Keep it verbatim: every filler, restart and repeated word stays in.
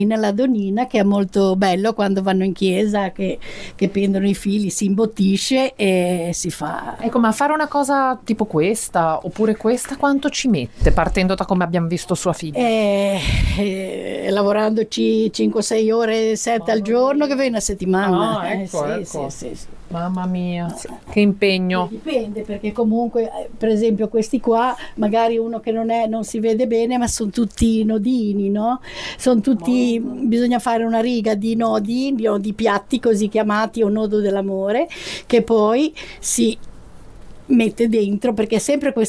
nella donina, che è molto bello quando vanno in chiesa, che, che pendono i fili, si imbottisce e si fa. Ecco, ma fare una cosa tipo questa oppure questa quanto ci mette, partendo da come abbiamo visto sua figlia? E, e, lavorandoci cinque sei ore, sette al giorno, che fai una settimana. Ah, ecco, eh, sì, ecco. sì, sì, sì. Mamma mia, che impegno. Dipende, perché comunque, per esempio, questi qua, magari uno che non è, non si vede bene, ma sono tutti nodini, no? Sono tutti, bisogna fare una riga di nodi, di, di piatti così chiamati, o nodo dell'amore, che poi si mette dentro, perché è sempre